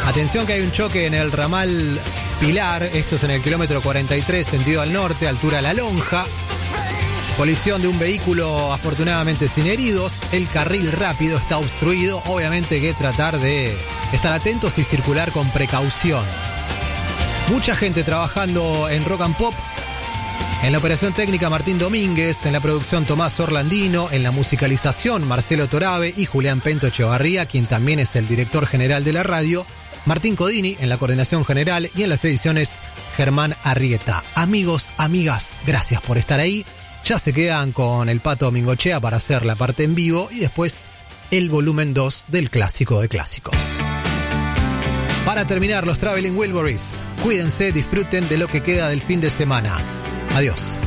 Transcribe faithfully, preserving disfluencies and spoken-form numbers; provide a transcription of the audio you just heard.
Atención que hay un choque en el ramal Pilar, esto es en el kilómetro cuarenta y tres, sentido al norte, altura La Lonja. Colisión de un vehículo afortunadamente sin heridos. El carril rápido está obstruido. Obviamente que tratar de estar atentos y circular con precaución. Mucha gente trabajando en Rock and Pop. En la operación técnica Martín Domínguez, en la producción Tomás Orlandino, en la musicalización Marcelo Torabe y Julián Pento Echevarría, quien también es el director general de la radio, Martín Codini en la coordinación general y en las ediciones Germán Arrieta. Amigos, amigas, gracias por estar ahí. Ya se quedan con el Pato Mingochea para hacer la parte en vivo y después el volumen dos del Clásico de Clásicos. Para terminar, los Traveling Wilburys. Cuídense, disfruten de lo que queda del fin de semana. Adiós.